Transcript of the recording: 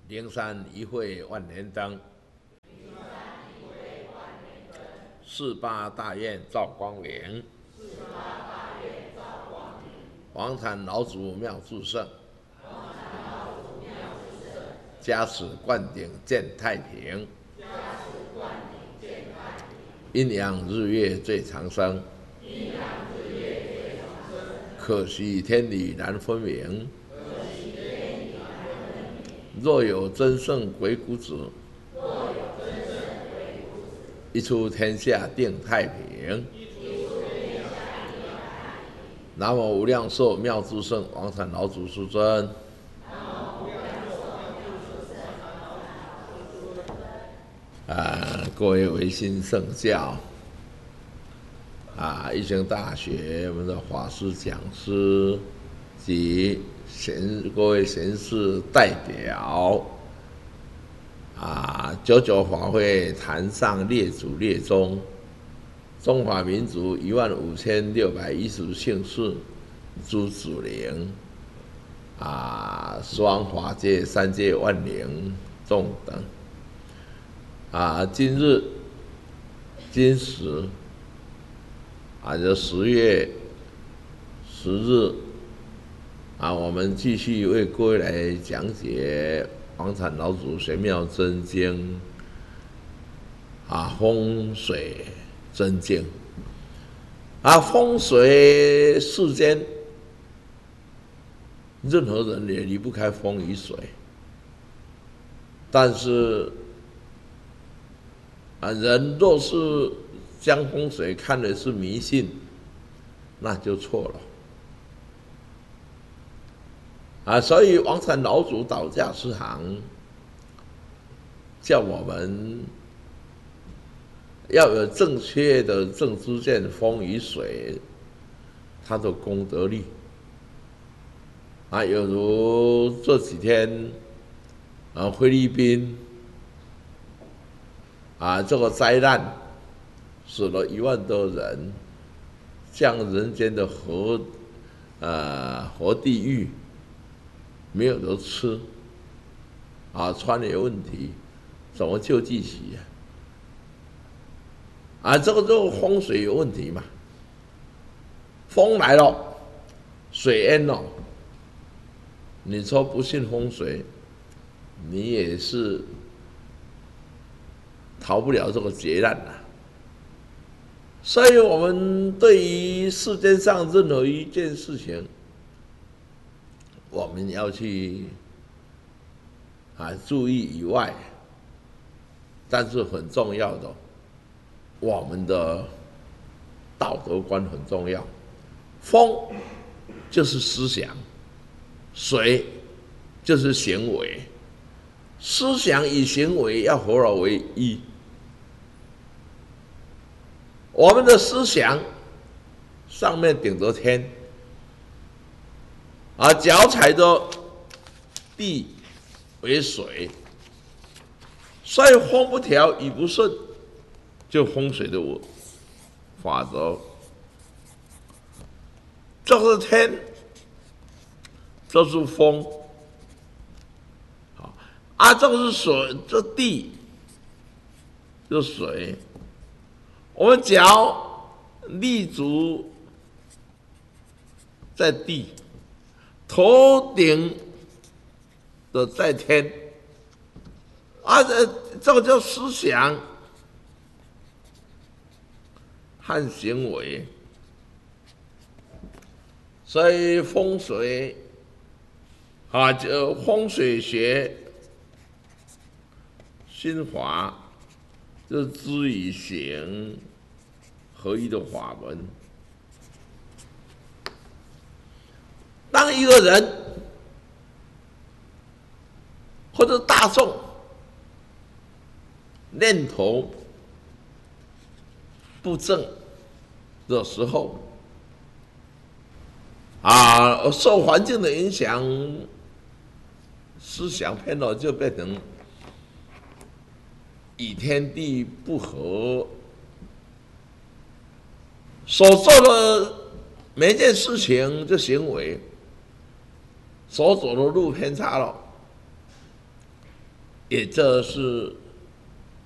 灵山一会万年灯，48大愿照光明，黄禅老祖妙智胜，加持灌顶见太平，阴阳日月最长生，可惜天理难分明。若有真圣鬼谷子，一出天下定太平。南无无量寿妙智胜王禅老祖师尊。各位维新圣教一行大学我们的法师讲师及各位贤士代表99法会坛上列祖列宗，中华民族15610姓氏诸子灵十方法界三界万灵众等今时就10月10日我们继续为各位来讲解黄禅老祖玄妙真经风水真经风水世间任何人也离不开风与水，但是人若是将风水看的是迷信，那就错了所以王禅老祖导驾师行叫我们要有正确的正知见风与水它的功德力有如这几天菲律宾这个灾难死了1万多人，降人间的活地狱，没有得吃穿有问题，怎么救济起这个风水有问题嘛，风来了水淹了，你说不信风水，你也是逃不了这个劫难所以我们对于世间上任何一件事情，我们要去注意以外，但是很重要的，我们的道德观很重要。风就是思想，水就是行为，思想与行为要合而为一。我们的思想上面顶着天脚踩着地为水，所以风不调雨不顺，就风水的法则。这是天，这是风这是水，这地这水。我们脚立足在地，头顶的在天这个叫思想和行为。所以风水风水学心法就是知与行合一的法门。当一个人或者大众念头不正的时候受环境的影响，思想偏了，就变成与天地不合，所做的每一件事情的行为，所走的路偏差了， 也这是